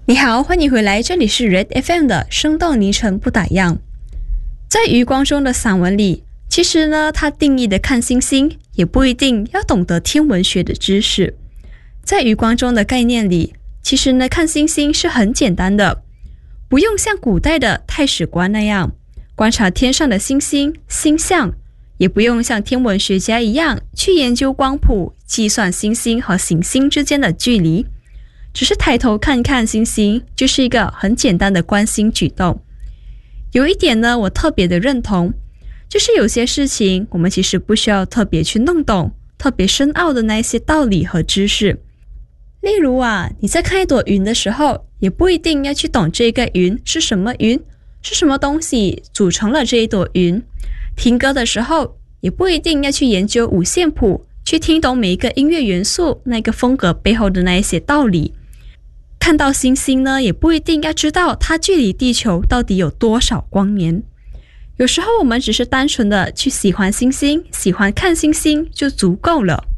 你好，欢迎回来，这里是 Red FM 的生动凌晨不打烊。在余光中的散文里，其实呢，他定义的看星星也不一定要懂得天文学的知识。在余光中的概念里，其实呢，看星星是很简单的，不用像古代的太史观那样观察天上的星星、星象，也不用像天文学家一样去研究光谱，计算星星和行星之间的距离。只是抬头看看星星，就是一个很简单的观星举动。有一点呢，我特别的认同，就是有些事情我们其实不需要特别去弄懂特别深奥的那些道理和知识。例如啊，你在看一朵云的时候，也不一定要去懂这个云是什么云，是什么东西组成了这一朵云。听歌的时候，也不一定要去研究五线谱，去听懂每一个音乐元素那个风格背后的那一些道理。看到星星呢，也不一定要知道它距离地球到底有多少光年。有时候我们只是单纯的去喜欢星星，喜欢看星星就足够了。